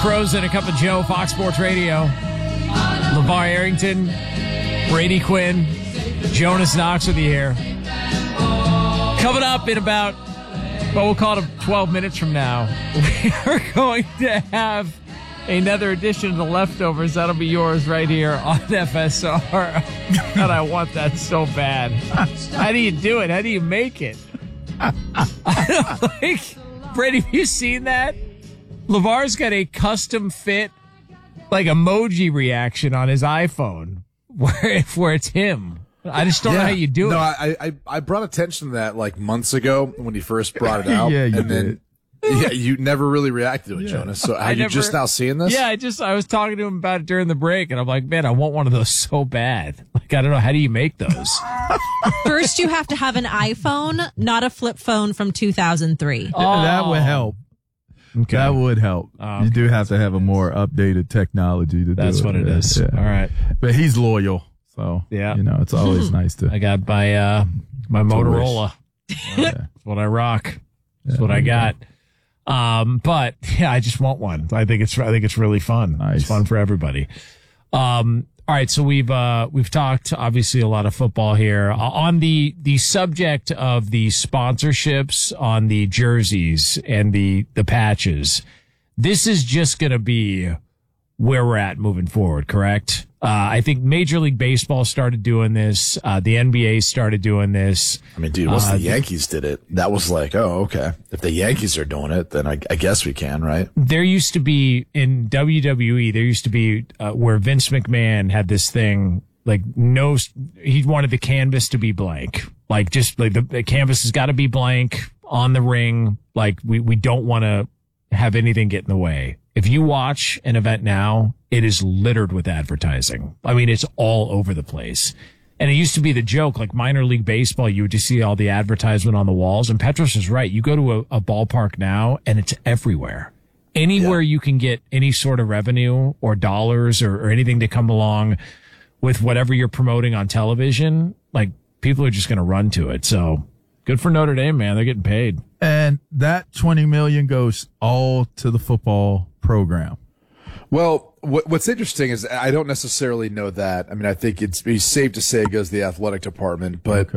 Pros and a Cup of Joe, Fox Sports Radio. LeVar Arrington, Brady Quinn, Jonas Knox with you here. Coming up in about, well, we'll call it 12 minutes from now, we are going to have another edition of The Leftovers. That'll be yours right here on FSR. And I want that so bad. How do you do it? How do you make it? Brady, have you seen that? LeVar's got a custom fit, like, emoji reaction on his iPhone where it's him. I just don't know how you do it. No, I brought attention to that like months ago when you first brought it out. Yeah, you and did. Then you never really reacted to it, Jonas. So are you just now seeing this? Yeah, I was talking to him about it during the break, and I'm like, man, I want one of those so bad. Like, I don't know, how do you make those? First, you have to have an iPhone, not a flip phone from 2003. Oh. That would help. Okay. That would help. Oh, you do have to have a more updated technology to do it. That's what it is. Yeah. All right. But he's loyal. So, yeah, it's always nice to. I got my Motorola. That's what I rock. That's what I got. But yeah, I just want one. I think it's really fun. Nice. It's fun for everybody. All right, so we've talked obviously a lot of football here on the subject of the sponsorships on the jerseys and the patches. This is just going to be where we're at moving forward, correct? I think Major League Baseball started doing this. The NBA started doing this. I mean, dude, once the Yankees did it, that was like, oh, okay. If the Yankees are doing it, then I guess we can, right? There used to be, in WWE, where Vince McMahon had this thing, like, he wanted the canvas to be blank. Like, just like the canvas has got to be blank on the ring. Like, we don't want to have anything get in the way. If you watch an event now, it is littered with advertising. I mean, it's all over the place. And it used to be the joke, like minor league baseball, you would just see all the advertisement on the walls. And Petros is right. You go to a ballpark now, and it's everywhere. Anywhere you can get any sort of revenue or dollars or anything to come along with whatever you're promoting on television, like, people are just going to run to it. So good for Notre Dame, man. They're getting paid. And that $20 million goes all to the football program. Well, what's interesting is I don't necessarily know that. I mean, I think it's safe to say it goes to the athletic department. But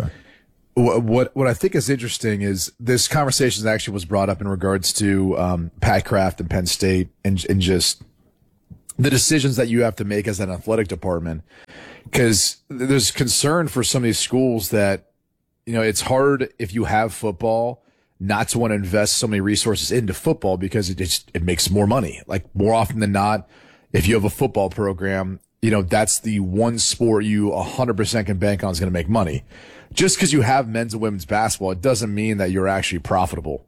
what I think is interesting is this conversation actually was brought up in regards to Pat Kraft and Penn State and just the decisions that you have to make as an athletic department. Because there's concern for some of these schools that, it's hard if you have football not to want to invest so many resources into football because it makes more money. Like, more often than not, if you have a football program, that's the one sport you 100% can bank on is going to make money. Just because you have men's and women's basketball, it doesn't mean that you're actually profitable.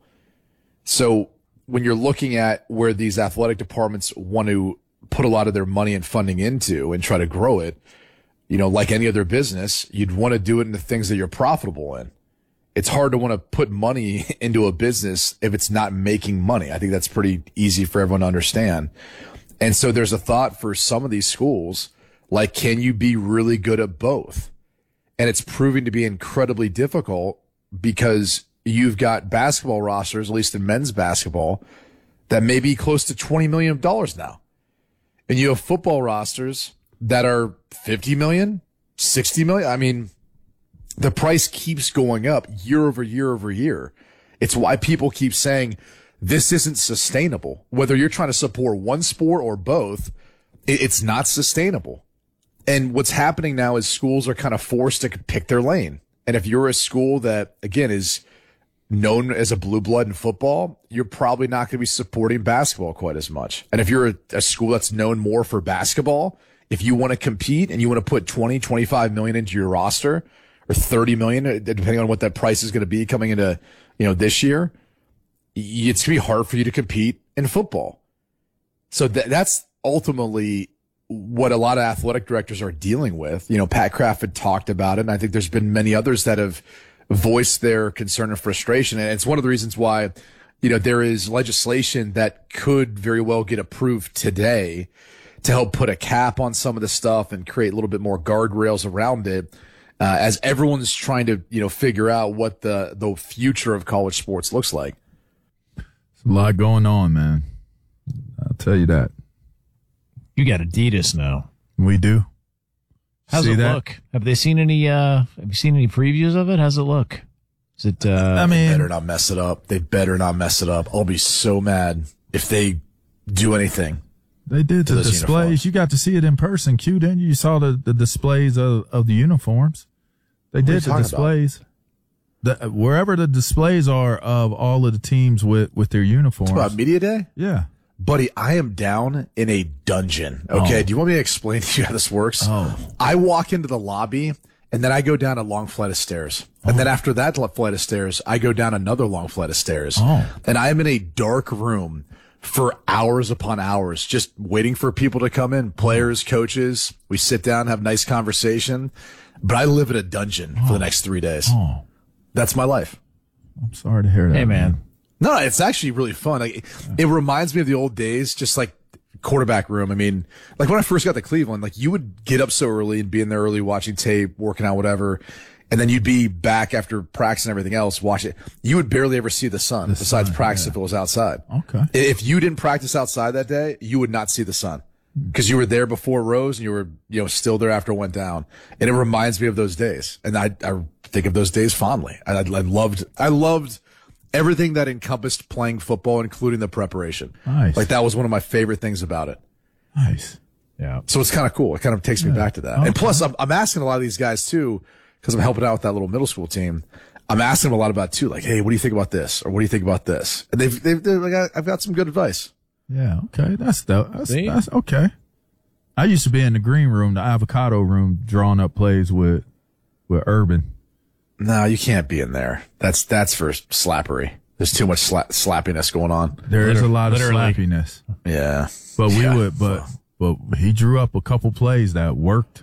So when you're looking at where these athletic departments want to put a lot of their money and funding into and try to grow it, like any other business, you'd want to do it in the things that you're profitable in. It's hard to want to put money into a business if it's not making money. I think that's pretty easy for everyone to understand. And so there's a thought for some of these schools, like, can you be really good at both? And it's proving to be incredibly difficult because you've got basketball rosters, at least in men's basketball, that may be close to $20 million now. And you have football rosters that are 50 million, 60 million. I mean, the price keeps going up year over year over year. It's why people keep saying this isn't sustainable. Whether you're trying to support one sport or both, it's not sustainable. And what's happening now is schools are kind of forced to pick their lane. And if you're a school that, again, is known as a blue blood in football, you're probably not going to be supporting basketball quite as much. And if you're a school that's known more for basketball, if you want to compete and you want to put 20, 25 million into your roster, or 30 million, depending on what that price is going to be coming into, this year, it's going to be hard for you to compete in football. So that's ultimately what a lot of athletic directors are dealing with. Pat Kraft had talked about it, and I think there's been many others that have voiced their concern and frustration. And it's one of the reasons why, there is legislation that could very well get approved today to help put a cap on some of the stuff and create a little bit more guardrails around it. As everyone's trying to, figure out what the future of college sports looks like. There's a lot going on, man. tell you that. You got Adidas now. We do. How's See it that? look? Have they seen any? Have you seen any previews of it? How's it look? Is it? I They mean, better not mess it up. They better not mess it up. I'll be so mad if they do anything. they did the those displays. uniforms. You got to see it in person. Q, didn't you? You saw the displays of the uniforms. They are you did the talking displays. Wherever the displays are of all of the teams with their uniforms. About Media Day? Yeah. Buddy, I am down in a dungeon. Okay. Oh. Do you want me to explain to you how this works? Oh. I walk into the lobby and then I go down a long flight of stairs. And then after that flight of stairs, I go down another long flight of stairs. Oh. And I am in a dark room for hours upon hours, just waiting for people to come in, players, coaches. We sit down, have nice conversation, but I live in a dungeon for the next 3 days. Oh, That's my life. I'm sorry to hear that. hey, man. No, it's actually really fun. Like, it reminds me of the old days, just like quarterback room. I mean, like when I first got to Cleveland, like you would get up so early and be in there early watching tape, working out, whatever. And then you'd be back after practice and everything else, watch it. You would barely ever see the sun besides practice if it was outside. Okay. If you didn't practice outside that day, you would not see the sun because you were there before it rose and you were, still there after it went down. And it reminds me of those days. And I think of those days fondly. I loved everything that encompassed playing football, including the preparation. Nice. Like that was one of my favorite things about it. Nice. Yeah. So it's kind of cool. It kind of takes me back to that. Okay. And plus I'm asking a lot of these guys too, because I'm helping out with that little middle school team. I'm asking them a lot about too, like, hey, what do you think about this? Or what do you think about this? And they're like, I've got some good advice. Yeah. Okay. That's See? okay. I used to be in the green room, the avocado room, drawing up plays with Urban. No, you can't be in there. That's for slappery. There's too much slappiness going on. There is a lot of literally. slappiness, Yeah. but we Yeah. would, but he drew up a couple plays that worked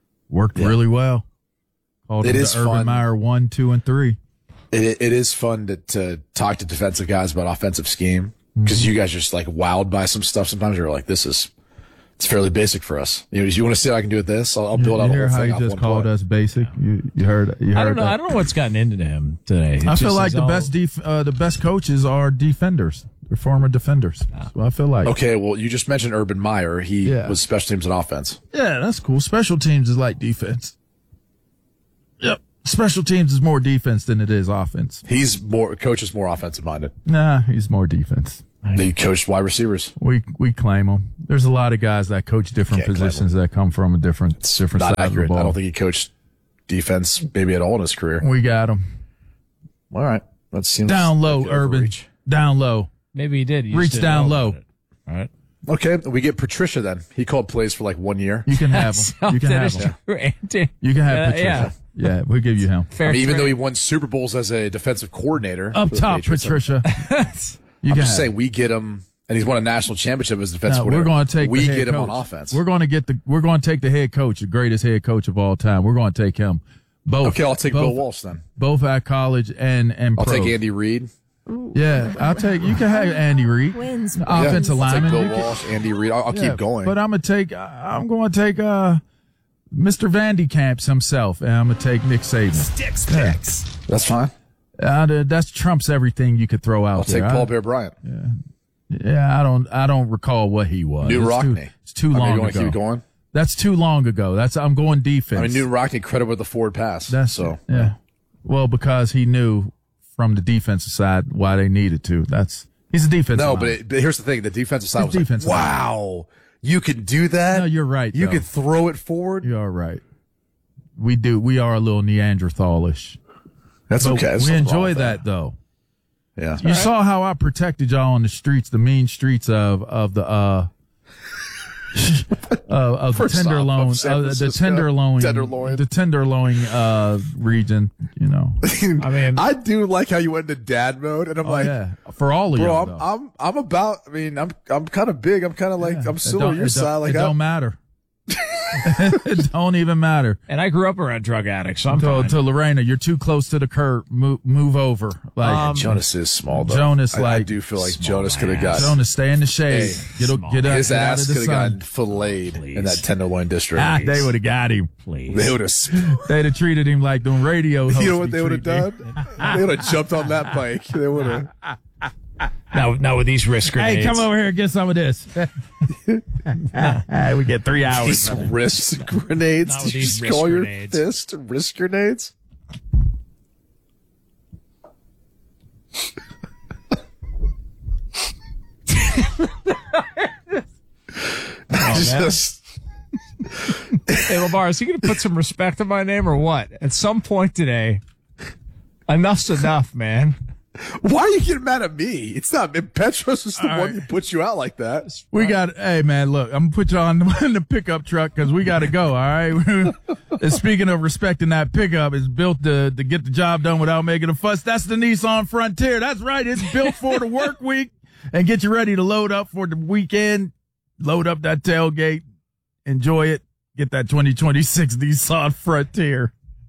really well. Called It them is the Urban fun. Meyer 1, 2, and 3. It is fun to talk to defensive guys about offensive scheme because you guys are just like wowed by some stuff. Sometimes you're like, it's fairly basic for us. You want to see how I can do with this? I'll build out You a hear whole how thing he off just one called play. us basic? You heard I don't know. that? I don't know what's gotten into him today. I feel like the best coaches are defenders. They're former defenders. So I feel like Okay, well, you just mentioned Urban Meyer. He Yeah. was special teams and offense. yeah, that's cool. Special teams is like defense. Yep. Special teams is more defense than it is offense. Coach is more offensive minded. Nah, he's more defense. They coached wide receivers. We claim him. There's a lot of guys that coach different Can't claim positions that come from a different Not side of the accurate. ball. I don't think he coached defense maybe at all in his career. We got him. All right. That seems Down low, like Urban. overreach. Down low. Maybe he did. You Reach just didn't down know low. about it. All right. Okay, we get Patricia then. He called plays for like 1 year. You can have him. You can That have is him. true, Andy. You can have Yeah, Patricia. Yeah, we'll give you him. Fair Even though trade. he won Super Bowls as a defensive coordinator. Up for the top, Patriots. Patricia. You I'm can just have saying we get him, and he's won a national championship as a defensive Now, coordinator. we're going to take we the head get him coach. on offense. We're going to take the head coach, the greatest head coach of all time. We're going to take him. Both. Okay, I'll take both, Bill Walsh then. Both at college and I'll pro. take Andy Reid. Yeah, you can have Andy Reid. Wins. Offensive I'll take lineman. Bill You can- Walsh, Andy Reid. I'll yeah, keep going. But I'm going to take Mr. Vandy Camps himself, and I'm going to take Nick Saban. Sticks picks. That's fine. That's trumps everything you could throw out I'll there. take Paul Bear Bryant. Yeah, I don't recall what he was. Newton It's Rockne. It's too I mean, long you want to ago. keep going? That's too long ago. I'm going defense. I mean, Newton Rockne credit with the forward pass. Yeah. Well, because he knew from the defensive side why they needed to. He's a defensive. No, lineman. but here's the thing: the defensive side His was like, defensive line. wow, you can do that. No, you're right, You though. can throw it forward. You're all right. We do. We are a little Neanderthalish. That's But okay. There's we nothing wrong enjoy with that though. Yeah. You saw how I protected y'all on the streets, the mean streets of the of the First off, tenderloin, of San the Francisco. tenderloin, the tenderloin region. You know. I mean, I do like how you went into dad mode, and I'm Oh like, yeah, for all of y'all. bro, though. I'm about. I mean, I'm kind of big. I'm kind of like I'm It still don't- on your it don't- side. Like it don't matter. It don't even matter. and I grew up around drug addicts, so I'm fine. To Lorena, you're too close to the curb. Move over. Like Jonas is small though. Jonas, I like, do feel like small Jonas could have ass. got Jonas, stay in the shade. Hey, Get his out ass of the could have sun. gotten filleted in that Please. tenderloin district. Ah, they would have got him. Please. They would have. They'd have treated him like them radio hosts. You know what be they would have treating him. done? They would have jumped on that bike. They would have. Now with these wrist grenades. Hey, come over here and get some of this. We get 3 hours. These wrist grenades. Not with Did you these just wrist call your grenades. fist wrist grenades? Just Hey, Lamar, is he going to put some respect on my name or what? At some point today, enough's enough, man. why are you getting mad at me? It's not. Petros is the one who puts you out like that. We got, hey man, look, I'm gonna put you on the pickup truck because we got to go. All right. And speaking of respecting that pickup, it's built to get the job done without making a fuss. That's the Nissan Frontier. That's right. It's built for the work week and get you ready to load up for the weekend. Load up that tailgate, enjoy it. Get that 2026 Nissan Frontier.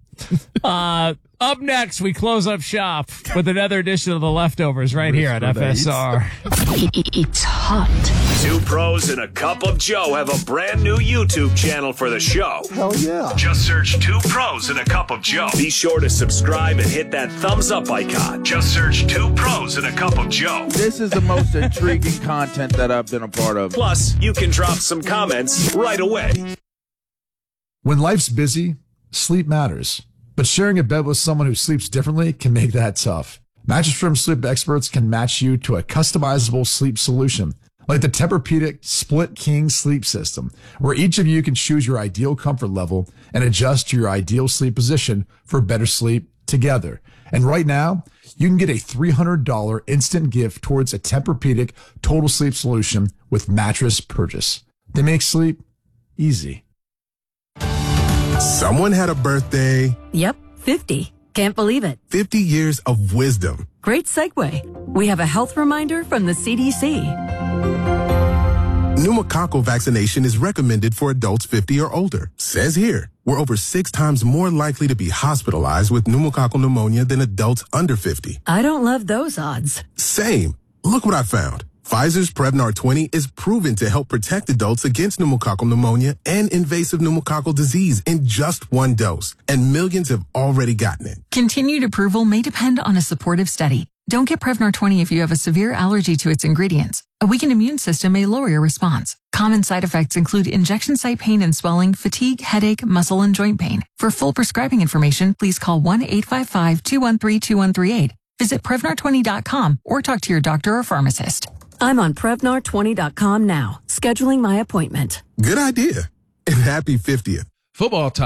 Up next, we close up shop with another edition of The Leftovers right here on FSR. It's hot. Two pros and a cup of Joe have a brand new YouTube channel for the show. Hell yeah. Just search Two Pros and a Cup of Joe. Be sure to subscribe and hit that thumbs up icon. Just search Two Pros and a Cup of Joe. This is the most intriguing content that I've been a part of. Plus, you can drop some comments right away. When life's busy, sleep matters. But sharing a bed with someone who sleeps differently can make that tough. Mattress Firm sleep experts can match you to a customizable sleep solution, like the Tempur-Pedic Split King Sleep System, where each of you can choose your ideal comfort level and adjust to your ideal sleep position for better sleep together. And right now, you can get a $300 instant gift towards a Tempur-Pedic total sleep solution with mattress purchase. They make sleep easy. Someone had a birthday. Yep, 50. Can't believe it. 50 years of wisdom. Great segue. We have a health reminder from the CDC. Pneumococcal vaccination is recommended for adults 50 or older. Says here, we're over 6 times more likely to be hospitalized with pneumococcal pneumonia than adults under 50. I don't love those odds. Same. Look what I found. Pfizer's Prevnar 20 is proven to help protect adults against pneumococcal pneumonia and invasive pneumococcal disease in just 1 dose. And millions have already gotten it. Continued approval may depend on a supportive study. Don't get Prevnar 20 if you have a severe allergy to its ingredients. A weakened immune system may lower your response. Common side effects include injection site pain and swelling, fatigue, headache, muscle, and joint pain. For full prescribing information, please call 1-855-213-2138. Visit Prevnar20.com or talk to your doctor or pharmacist. I'm on Prevnar20.com now, scheduling my appointment. Good idea. And happy 50th. Football time.